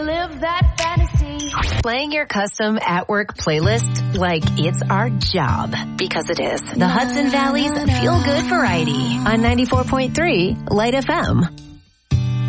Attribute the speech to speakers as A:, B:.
A: Live that fantasy. Playing your custom at-work playlist like it's our job. Because it is. The Hudson Valley's feel-good variety on 94.3 Light FM.